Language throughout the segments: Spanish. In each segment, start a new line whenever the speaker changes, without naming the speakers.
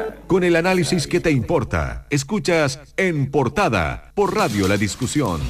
Con el análisis que te importa, escuchas En Portada por Radio La Discusión.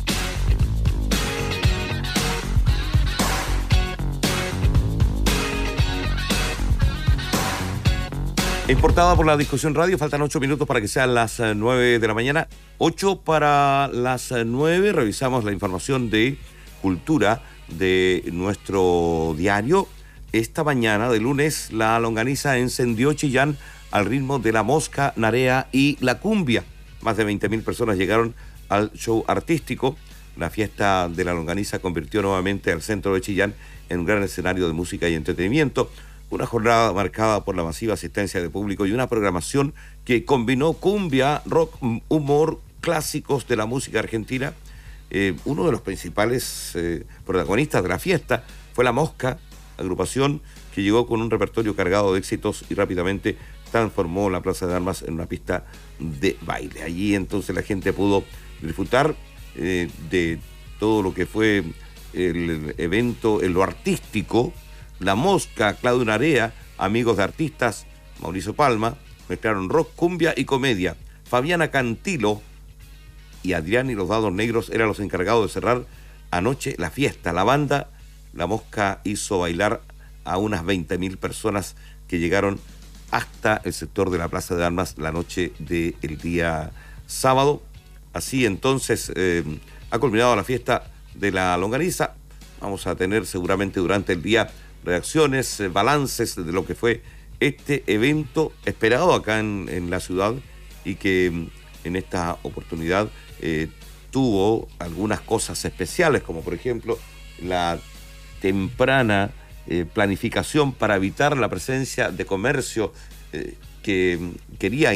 En Portada por La Discusión Radio, faltan 8 minutos para que sean las 9 de la mañana. 8 para las 9, revisamos la información de cultura de nuestro diario. Esta mañana de lunes, la longaniza encendió Chillán al ritmo de la mosca, narea y la cumbia. Más de 20.000 personas llegaron al show artístico. La fiesta de la longaniza convirtió nuevamente al centro de Chillán en un gran escenario de música y entretenimiento. Una jornada marcada por la masiva asistencia de público y una programación que combinó cumbia, rock, humor, clásicos de la música argentina. Uno de los principales protagonistas de la fiesta fue La Mosca, agrupación que llegó con un repertorio cargado de éxitos y rápidamente transformó la Plaza de Armas en una pista de baile. Allí entonces la gente pudo disfrutar de todo lo que fue el evento, en lo artístico. La Mosca, Claudio Narea, amigos de artistas, Mauricio Palma, mezclaron rock, cumbia y comedia. Fabiana Cantilo y Adrián y los Dados Negros eran los encargados de cerrar anoche la fiesta. La banda La Mosca hizo bailar a unas 20.000 personas que llegaron hasta el sector de la Plaza de Armas la noche del día sábado. Así entonces ha culminado la fiesta de la longaniza. Vamos a tener seguramente durante el día reacciones, balances de lo que fue este evento esperado acá en la ciudad y que en esta oportunidad tuvo algunas cosas especiales, como por ejemplo la temprana planificación para evitar la presencia de comercio que quería